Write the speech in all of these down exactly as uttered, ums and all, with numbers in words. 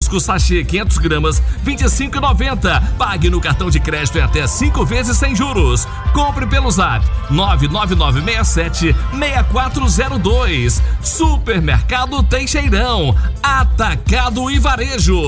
Hibisco sachê quinhentas gramas, vinte e cinco reais e noventa centavos. Pague no cartão de crédito em até cinco vezes sem juros. Compre pelo zap nove nove nove seis sete seis quatro zero dois. Supermercado Teixeirão, Atacado e Varejo.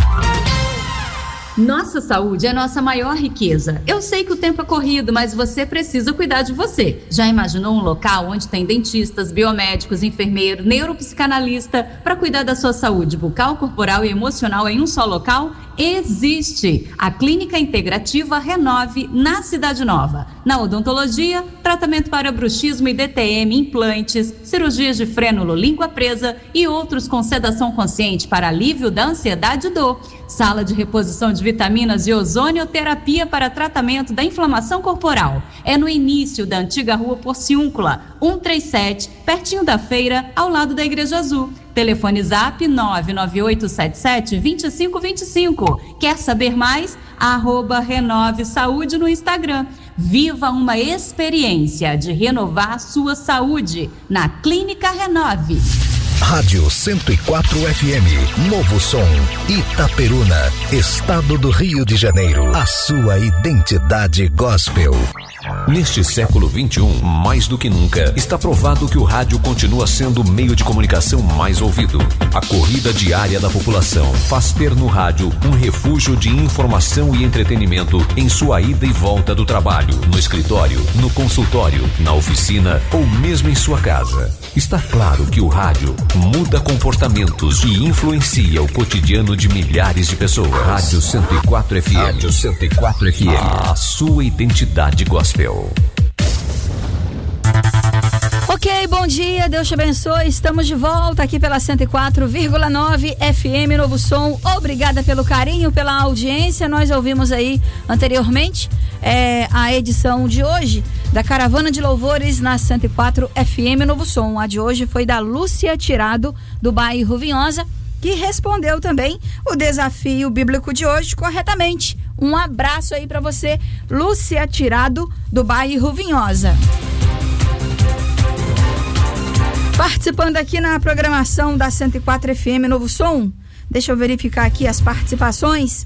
Nossa saúde é nossa maior riqueza. Eu sei que o tempo é corrido, mas você precisa cuidar de você. Já imaginou um local onde tem dentistas, biomédicos, enfermeiro, neuropsicanalista para cuidar da sua saúde bucal, corporal e emocional em um só local? Existe! A Clínica Integrativa Renove, na Cidade Nova. Na odontologia, tratamento para bruxismo e D T M, implantes, cirurgias de frênulo, língua presa e outros com sedação consciente para alívio da ansiedade e dor. Sala de reposição de vitaminas e ozonioterapia para tratamento da inflamação corporal. É no início da antiga rua Porciúncula, cento e trinta e sete, pertinho da feira, ao lado da Igreja Azul. Telefone zap nove nove oito sete sete dois cinco dois cinco. Quer saber mais? Arroba Renove Saúde no Instagram. Viva uma experiência de renovar sua saúde na Clínica Renove. Rádio cento e quatro F M, Novo Som, Itaperuna, Estado do Rio de Janeiro. A sua identidade gospel. Neste século vinte e um, mais do que nunca, está provado que o rádio continua sendo o meio de comunicação mais ouvido. A corrida diária da população faz ter no rádio um refúgio de informação e entretenimento em sua ida e volta do trabalho, no escritório, no consultório, na oficina ou mesmo em sua casa. Está claro que o rádio muda comportamentos e influencia o cotidiano de milhares de pessoas. Rádio cento e quatro F M. Rádio cento e quatro F M. A sua identidade gospel. Ok, bom dia, Deus te abençoe. Estamos de volta aqui pela cento e quatro vírgula nove F M Novo Som. Obrigada pelo carinho, pela audiência. Nós ouvimos aí anteriormente é, a edição de hoje da Caravana de Louvores na cento e quatro F M Novo Som. A de hoje foi da Lúcia Tirado, do bairro Vinhosa, que respondeu também o desafio bíblico de hoje corretamente. Um abraço aí para você, Lúcia Tirado, do bairro Vinhosa. Participando aqui na programação da cento e quatro F M Novo Som, deixa eu verificar aqui as participações.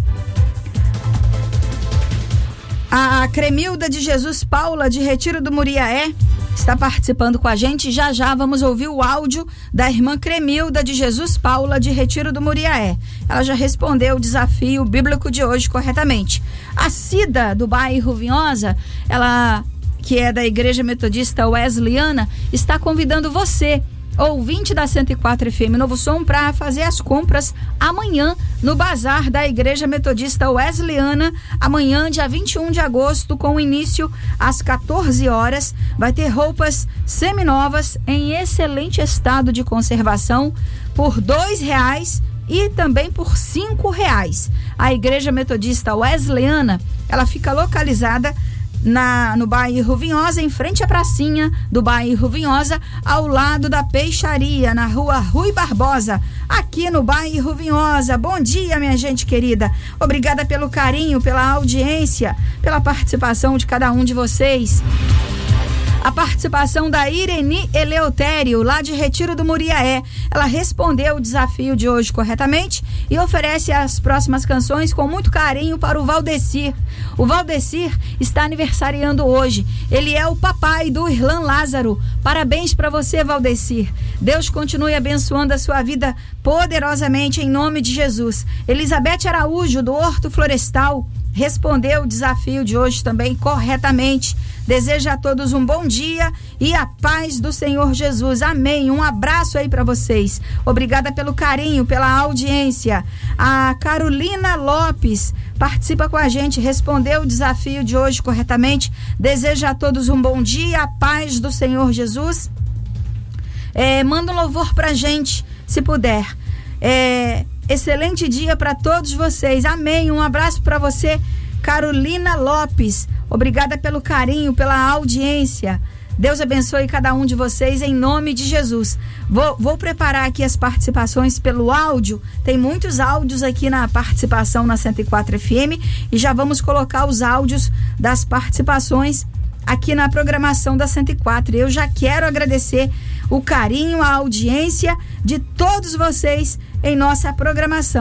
A Cremilda de Jesus Paula, de Retiro do Muriaé, está participando com a gente. Já já vamos ouvir o áudio da irmã Cremilda de Jesus Paula, de Retiro do Muriaé. Ela já respondeu o desafio bíblico de hoje corretamente. A Cida, do bairro Vinhosa, ela, que é da Igreja Metodista Wesleyana, está convidando você, ouvinte da cento e quatro F M Novo Som, para fazer as compras amanhã no bazar da Igreja Metodista Wesleyana. Amanhã, dia vinte e um de agosto, com início às quatorze horas, vai ter roupas seminovas em excelente estado de conservação por dois reais e também por cinco reais. A Igreja Metodista Wesleyana, ela fica localizada Na, no bairro Vinhosa, em frente à pracinha do bairro Vinhosa, ao lado da peixaria, na rua Rui Barbosa, aqui no bairro Vinhosa. Bom dia, minha gente querida. Obrigada pelo carinho, pela audiência, pela participação de cada um de vocês. A participação da Ireni Eleutério, lá de Retiro do Muriaé. Ela respondeu o desafio de hoje corretamente e oferece as próximas canções com muito carinho para o Valdecir. O Valdecir está aniversariando hoje. Ele é o papai do Irlan Lázaro. Parabéns para você, Valdecir. Deus continue abençoando a sua vida poderosamente em nome de Jesus. Elizabeth Araújo, do Horto Florestal, respondeu o desafio de hoje também corretamente. Deseja a todos um bom dia e a paz do Senhor Jesus. Amém. Um abraço aí para vocês. Obrigada pelo carinho, pela audiência. A Carolina Lopes participa com a gente, respondeu o desafio de hoje corretamente. Deseja a todos um bom dia, a paz do Senhor Jesus. É, manda um louvor pra gente, se puder. É, excelente dia para todos vocês. Amém. Um abraço para você, Carolina Lopes. Obrigada pelo carinho, pela audiência. Deus abençoe cada um de vocês em nome de Jesus. Vou, vou preparar aqui as participações pelo áudio. Tem muitos áudios aqui na participação na cento e quatro F M e já vamos colocar os áudios das participações aqui na programação da cento e quatro. Eu já quero agradecer o carinho, a audiência de todos vocês em nossa programação.